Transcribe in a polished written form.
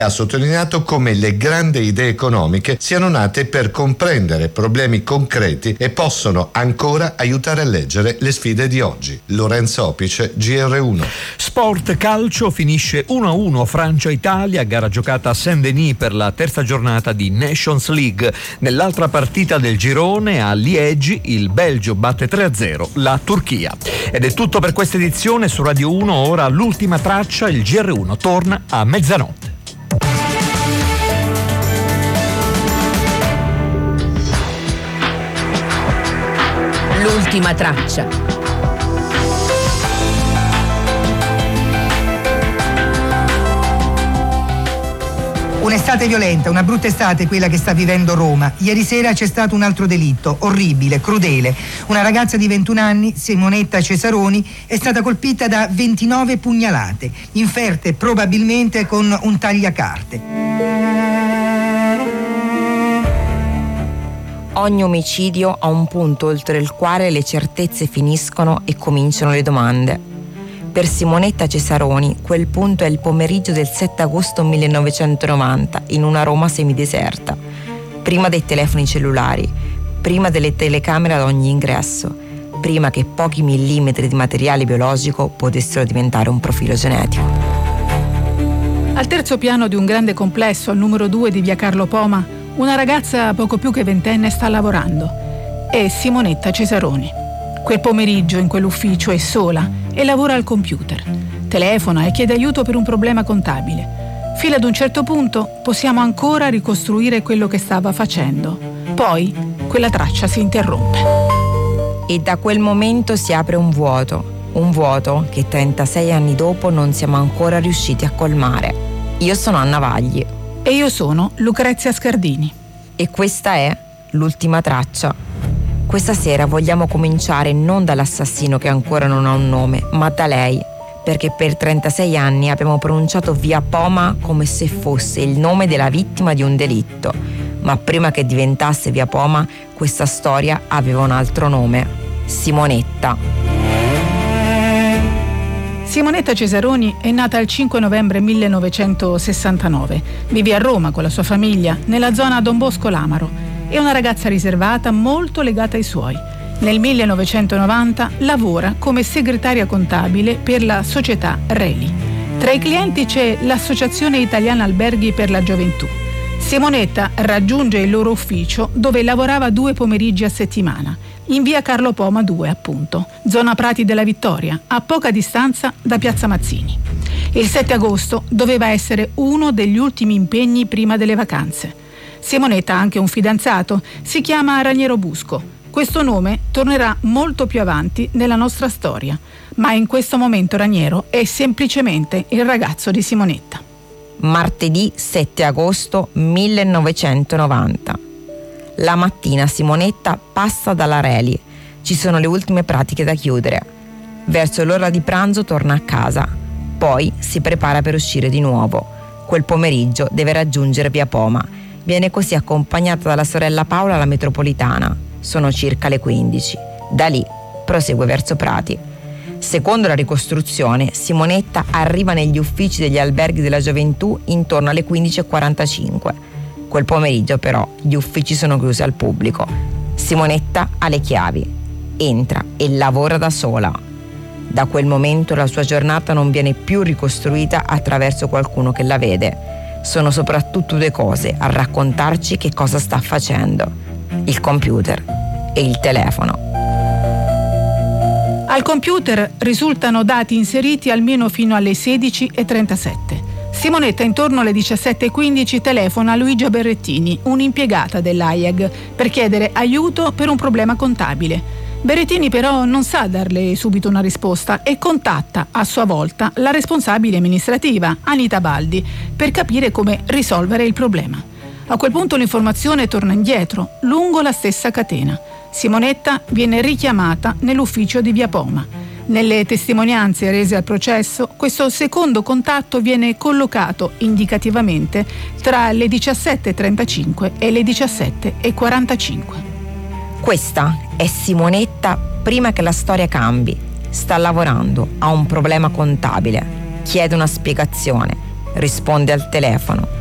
Ha sottolineato come le grandi idee economiche siano nate per comprendere problemi concreti e possono ancora aiutare a leggere le sfide di oggi. Lorenzo Opice, GR1. Sport calcio, finisce 1-1 Francia-Italia, gara giocata a Saint-Denis per la terza giornata di Nations League. Nell'altra partita del girone a Liegi il Belgio batte 3-0 la Turchia. Ed è tutto per questa edizione. Su Radio 1 ora l'ultima traccia, il GR1 torna a mezzanotte. L'ultima traccia. Un'estate violenta, una brutta estate quella che sta vivendo Roma. Ieri sera c'è stato un altro delitto, orribile, crudele. Una ragazza di 21 anni, Simonetta Cesaroni, è stata colpita da 29 pugnalate, inferte probabilmente con un tagliacarte. Ogni omicidio ha un punto oltre il quale le certezze finiscono e cominciano le domande. Per Simonetta Cesaroni quel punto è il pomeriggio del 7 agosto 1990 in una Roma semideserta, prima dei telefoni cellulari, prima delle telecamere ad ogni ingresso, prima che pochi millimetri di materiale biologico potessero diventare un profilo genetico. Al terzo piano di un grande complesso al numero 2 di via Carlo Poma, una ragazza poco più che ventenne sta lavorando. È Simonetta Cesaroni. Quel pomeriggio in quell'ufficio è sola e lavora al computer. Telefona e chiede aiuto per un problema contabile. Fino ad un certo punto possiamo ancora ricostruire quello che stava facendo. Poi quella traccia si interrompe. E da quel momento si apre un vuoto che 36 anni dopo non siamo ancora riusciti a colmare. Io sono Anna Vagli. E io sono Lucrezia Scardini. E questa è l'ultima traccia. Questa sera vogliamo cominciare non dall'assassino che ancora non ha un nome, ma da lei, perché per 36 anni abbiamo pronunciato via Poma come se fosse il nome della vittima di un delitto. Ma prima che diventasse via Poma, questa storia aveva un altro nome: Simonetta. Simonetta Cesaroni è nata il 5 novembre 1969. Vive a Roma con la sua famiglia, nella zona Don Bosco Lamaro. È una ragazza riservata, molto legata ai suoi. Nel 1990 lavora come segretaria contabile per la società Reli. Tra i clienti c'è l'Associazione Italiana Alberghi per la Gioventù. Simonetta raggiunge il loro ufficio dove lavorava 2 pomeriggi a settimana, in via Carlo Poma 2 appunto, zona Prati della Vittoria, a poca distanza da Piazza Mazzini. Il 7 agosto doveva essere uno degli ultimi impegni prima delle vacanze. Simonetta ha anche un fidanzato, si chiama Raniero Busco. Questo nome tornerà molto più avanti nella nostra storia, ma in questo momento Raniero è semplicemente il ragazzo di Simonetta. Martedì 7 agosto 1990. La mattina Simonetta passa dalla Reli. Ci sono le ultime pratiche da chiudere. Verso l'ora di pranzo torna a casa. Poi si prepara per uscire di nuovo. Quel pomeriggio deve raggiungere via Poma. Viene così accompagnata dalla sorella Paola alla metropolitana. Sono circa le 15. Da lì prosegue verso Prati. Secondo la ricostruzione, Simonetta arriva negli uffici degli alberghi della gioventù intorno alle 15:45. Quel pomeriggio però gli uffici sono chiusi al pubblico. Simonetta ha le chiavi, entra e lavora da sola. Da quel momento la sua giornata non viene più ricostruita attraverso qualcuno che la vede. Sono soprattutto 2 cose a raccontarci che cosa sta facendo: il computer e il telefono. Al computer risultano dati inseriti almeno fino alle 16:37. Simonetta intorno alle 17:15 telefona a Luigia Berrettini, un'impiegata dell'AIEG, per chiedere aiuto per un problema contabile. Berrettini però non sa darle subito una risposta e contatta a sua volta la responsabile amministrativa, Anita Baldi, per capire come risolvere il problema. A quel punto l'informazione torna indietro, lungo la stessa catena. Simonetta viene richiamata nell'ufficio di via Poma. Nelle testimonianze rese al processo, questo secondo contatto viene collocato indicativamente tra le 17:35 e le 17:45. Questa è Simonetta prima che la storia cambi. Sta lavorando, ha un problema contabile, chiede una spiegazione risponde al telefono.